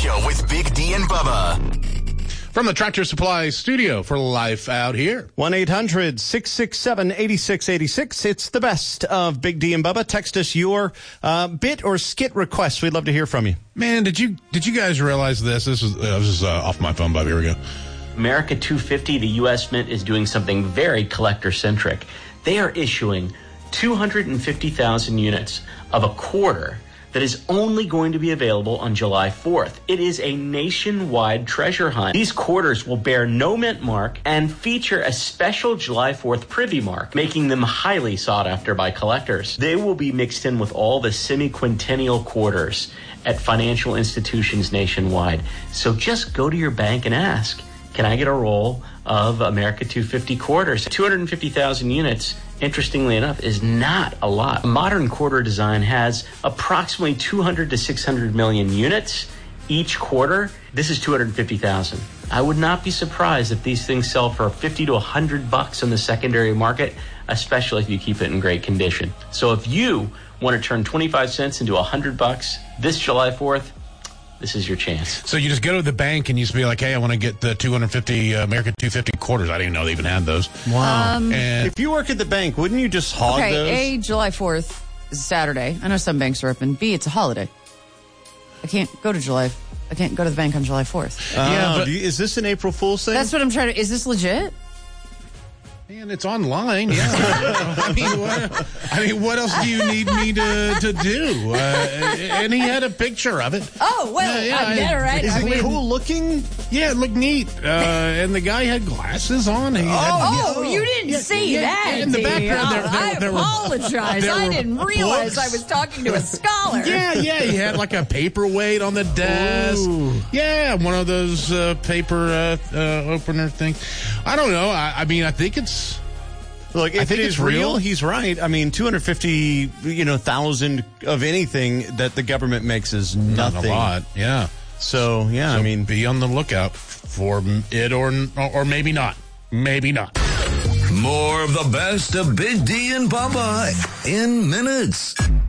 Show with Big D and Bubba. From the Tractor Supply studio for Life Out Here. 1-800-667-8686. It's the best of Big D and Bubba. Text us your bit or skit requests. We'd love to hear from you. Man, did you guys realize this? This is off my phone, Bob. Here we go. America 250, the U.S. Mint, is doing something very collector-centric. They are issuing 250,000 units of a quarter that is only going to be available on July 4th. It is a nationwide treasure hunt. These quarters will bear no mint mark and feature a special July 4th privy mark, making them highly sought after by collectors. They will be mixed in with all the semi-quintennial quarters at financial institutions nationwide. So just go to your bank and ask, can I get a roll of America 250 quarters? 250,000 units, interestingly enough, is not a lot. A modern quarter design has approximately 200 to 600 million units each quarter. This is 250,000. I would not be surprised if these things sell for $50 to $100 on the secondary market, especially if you keep it in great condition. So if you want to turn 25 cents into $100 this July 4th, this is your chance. So you just go to the bank and you just be like, hey, I want to get the 250 American 250 quarters. I didn't even know they even had those. Wow. And if you work at the bank, wouldn't you just hog those? A, July 4th is a Saturday. I know some banks are open. B, it's a holiday. I can't go to the bank on July 4th. Yeah, but is this an April Fool's thing? That's what I'm trying to... Is this legit? man, it's online. Yeah. I mean, what else do you need me to do? And he had a picture of it. Oh, well, I get it, right? Is it cool looking? Yeah, it looked neat. And the guy had glasses on. You didn't see that. In the background, I apologize. I didn't realize I was talking to a scholar. Yeah, he had like a paperweight on the desk. Ooh. Yeah, one of those paper opener things. I don't know. I mean, I think it's... Look, if it is real, he's right. I mean, 250,000 of anything that the government makes is nothing. Not a lot, yeah. So I mean, be on the lookout for it or maybe not. Maybe not. More of the best of Big D and Bubba in minutes.